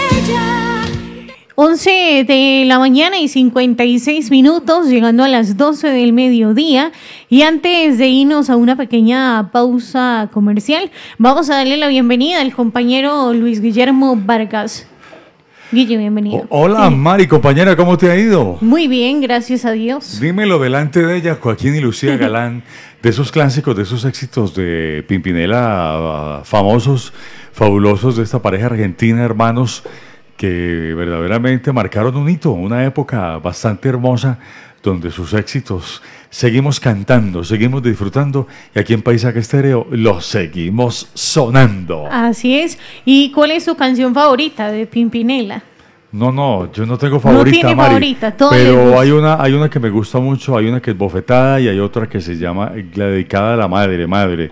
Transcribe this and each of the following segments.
11 de la mañana y 56 minutos, llegando a las 12 del mediodía. Y antes de irnos a una pequeña pausa comercial, vamos a darle la bienvenida al compañero Luis Guillermo Vargas. Guille, bienvenido. Hola, Mari, compañera, ¿cómo te ha ido? Muy bien, gracias a Dios. Dímelo delante de ella, Joaquín y Lucía Galán, de esos clásicos, de esos éxitos de Pimpinela, famosos, fabulosos, de esta pareja argentina, hermanos, que verdaderamente marcaron un hito, una época bastante hermosa, donde sus éxitos seguimos cantando, seguimos disfrutando, y aquí en Paisaje Estéreo los seguimos sonando. Así es. ¿Y cuál es su canción favorita de Pimpinela? No, yo no tengo favorita, no tiene Mari, favorita, pero hay una que me gusta mucho, hay una que es Bofetada y hay otra que se llama la dedicada a la madre,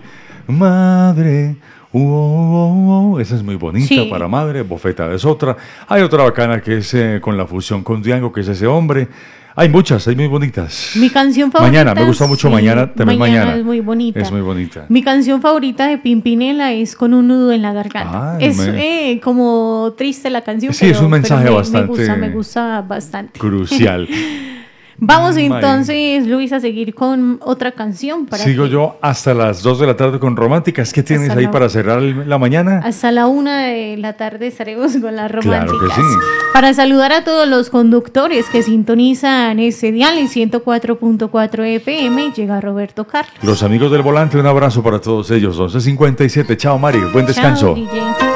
esa es muy bonita, sí. Para madre. Bofetada es otra. Hay otra bacana que es con la fusión con Diango, que es Ese Hombre. Hay muchas, hay muy bonitas. Mi canción favorita. Mañana, me gusta mucho, sí, Mañana, también Mañana. Es muy bonita. Es muy bonita. Mi canción favorita de Pimpinela es Con un nudo en la garganta. Es como triste la canción. Sí, pero, es un mensaje bastante. Me gusta bastante. Crucial. Vamos entonces, Luis, a seguir con otra canción. Sigo yo hasta las 2 de la tarde con Románticas. ¿Qué tienes ahí para cerrar la mañana? Hasta la 1 de la tarde estaremos con las Románticas. Claro que sí. Para saludar a todos los conductores que sintonizan ese dial en 104.4 FM, llega Roberto Carlos. Los amigos del volante, un abrazo para todos ellos. 11:57. Chao, Mari. Buen descanso. Chao, DJ.